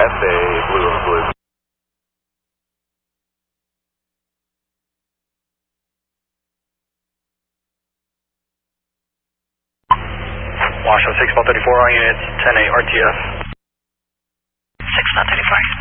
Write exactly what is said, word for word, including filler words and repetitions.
F A blue on blue. Washoe six one thirty-four, all units, ten eight R T F. six one thirty-four.